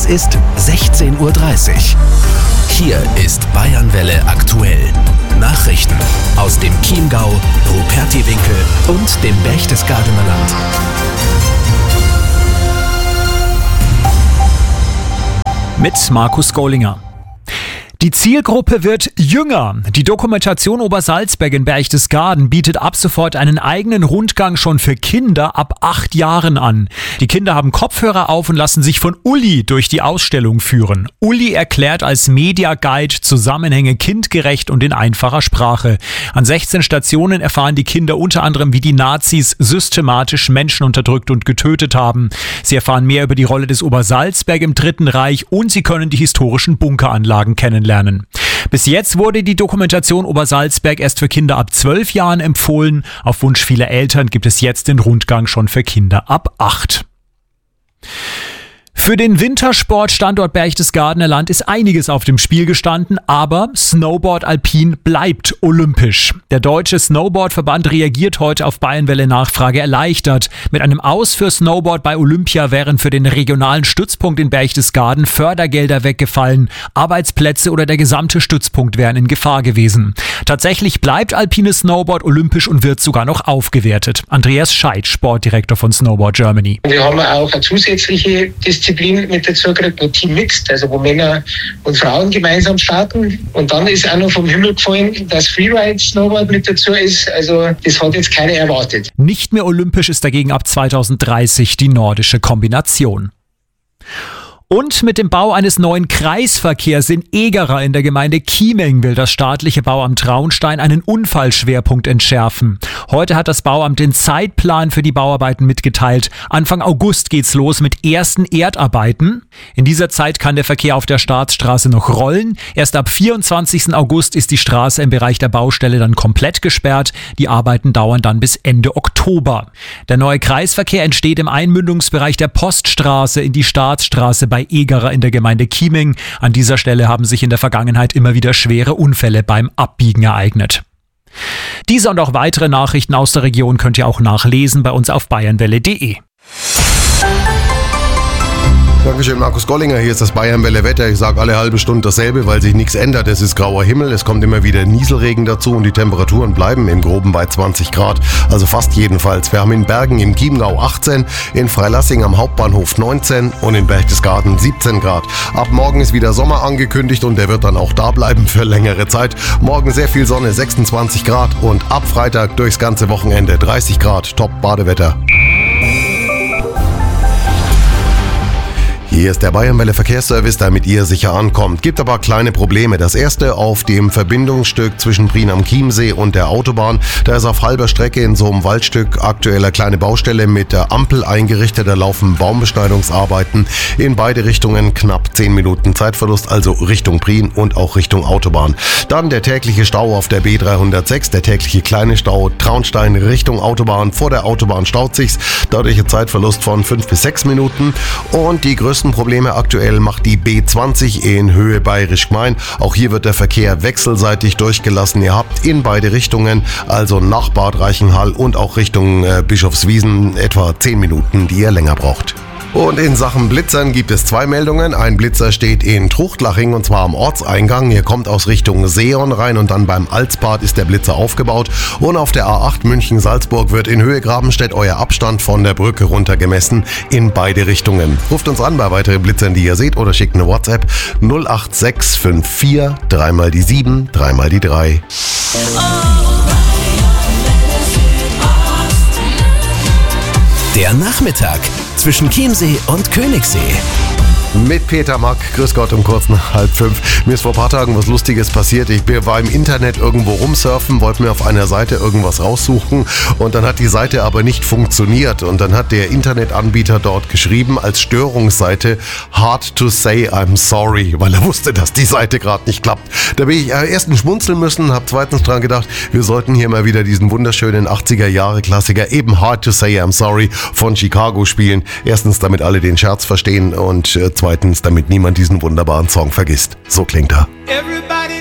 ist 16:30 Uhr. Hier ist Bayernwelle aktuell. Nachrichten aus dem Chiemgau, Rupertiwinkel und dem Berchtesgadener Land. Mit Markus Gollinger. Die Zielgruppe wird jünger. Die Dokumentation Obersalzberg in Berchtesgaden bietet ab sofort einen eigenen Rundgang schon für Kinder ab 8 Jahren an. Die Kinder haben Kopfhörer auf und lassen sich von Uli durch die Ausstellung führen. Uli erklärt als Media Guide Zusammenhänge kindgerecht und in einfacher Sprache. An 16 Stationen erfahren die Kinder unter anderem, wie die Nazis systematisch Menschen unterdrückt und getötet haben. Sie erfahren mehr über die Rolle des Obersalzberg im Dritten Reich und sie können die historischen Bunkeranlagen kennenlernen. Bis jetzt wurde die Dokumentation Obersalzberg erst für Kinder ab 12 Jahren empfohlen. Auf Wunsch vieler Eltern gibt es jetzt den Rundgang schon für Kinder ab 8. Für den Wintersportstandort Berchtesgadener Land ist einiges auf dem Spiel gestanden, aber Snowboard Alpin bleibt olympisch. Der Deutsche Snowboardverband reagiert heute auf Bayernwelle Nachfrage erleichtert. Mit einem Aus für Snowboard bei Olympia wären für den regionalen Stützpunkt in Berchtesgaden Fördergelder weggefallen. Arbeitsplätze oder der gesamte Stützpunkt wären in Gefahr gewesen. Tatsächlich bleibt alpines Snowboard olympisch und wird sogar noch aufgewertet. Andreas Scheidt, Sportdirektor von Snowboard Germany. Wir haben auch eine zusätzliche Disziplin mit dazu gekriegt, wo Team Mixed, also wo Männer und Frauen gemeinsam starten. Und dann ist auch noch vom Himmel gefallen, dass Freeride Snowboard mit dazu ist. Also das hat jetzt keiner erwartet. Nicht mehr olympisch ist dagegen ab 2030 die nordische Kombination. Und mit dem Bau eines neuen Kreisverkehrs in Egerer in der Gemeinde Chieming will das staatliche Bauamt Traunstein einen Unfallschwerpunkt entschärfen. Heute hat das Bauamt den Zeitplan für die Bauarbeiten mitgeteilt. Anfang August geht's los mit ersten Erdarbeiten. In dieser Zeit kann der Verkehr auf der Staatsstraße noch rollen. Erst ab 24. August ist die Straße im Bereich der Baustelle dann komplett gesperrt. Die Arbeiten dauern dann bis Ende Oktober. Der neue Kreisverkehr entsteht im Einmündungsbereich der Poststraße in die Staatsstraße bei Egerer in der Gemeinde Chieming. An dieser Stelle haben sich in der Vergangenheit immer wieder schwere Unfälle beim Abbiegen ereignet. Diese und auch weitere Nachrichten aus der Region könnt ihr auch nachlesen bei uns auf bayernwelle.de. Dankeschön, Markus Gollinger. Hier ist das Bayernwelle Wetter. Ich sage alle halbe Stunde dasselbe, weil sich nichts ändert. Es ist grauer Himmel, es kommt immer wieder Nieselregen dazu und die Temperaturen bleiben im Groben bei 20 Grad. Also fast jedenfalls. Wir haben in Bergen im Chiemgau 18, in Freilassing am Hauptbahnhof 19 und in Berchtesgaden 17 Grad. Ab morgen ist wieder Sommer angekündigt und der wird dann auch da bleiben für längere Zeit. Morgen sehr viel Sonne, 26 Grad und ab Freitag durchs ganze Wochenende 30 Grad. Top Badewetter. Hier ist der Bayernwelle Verkehrsservice, damit ihr sicher ankommt. Gibt aber kleine Probleme. Das erste auf dem Verbindungsstück zwischen Prien am Chiemsee und der Autobahn. Da ist auf halber Strecke in so einem Waldstück aktuell eine kleine Baustelle mit der Ampel eingerichtet. Da laufen Baumbeschneidungsarbeiten in beide Richtungen. Knapp 10 Minuten Zeitverlust, also Richtung Prien und auch Richtung Autobahn. Dann der tägliche Stau auf der B306, der tägliche kleine Stau Traunstein Richtung Autobahn. Vor der Autobahn staut sich's. Dadurch ein Zeitverlust von 5 bis 6 Minuten. Und die größten Probleme aktuell macht die B20 in Höhe Bayerisch-Gmein. Auch hier wird der Verkehr wechselseitig durchgelassen. Ihr habt in beide Richtungen, also nach Bad Reichenhall und auch Richtung Bischofswiesen, etwa 10 Minuten, die ihr länger braucht. Und in Sachen Blitzern gibt es 2 Meldungen. Ein Blitzer steht in Truchtlaching und zwar am Ortseingang. Ihr kommt aus Richtung Seeon rein und dann beim Alsbad ist der Blitzer aufgebaut. Und auf der A8 München-Salzburg wird in Höhe Grabenstedt euer Abstand von der Brücke runter gemessen in beide Richtungen. Ruft uns an bei weiteren Blitzern, die ihr seht, oder schickt eine WhatsApp 08654 3 mal die 7 3 mal die 3. Der Nachmittag zwischen Chiemsee und Königssee. Mit Peter Mack, grüß Gott um kurz nach 4:30. Mir ist vor ein paar Tagen was Lustiges passiert. Ich war im Internet irgendwo rumsurfen, wollte mir auf einer Seite irgendwas raussuchen und dann hat die Seite aber nicht funktioniert und dann hat der Internetanbieter dort geschrieben als Störungsseite hard to say I'm sorry, weil er wusste, dass die Seite gerade nicht klappt. Da bin ich erstens schmunzeln müssen, habe zweitens dran gedacht, wir sollten hier mal wieder diesen wunderschönen 80er-Jahre-Klassiker eben Hard to Say I'm Sorry von Chicago spielen. Erstens, damit alle den Scherz verstehen und zweitens, damit niemand diesen wunderbaren Song vergisst. So klingt er.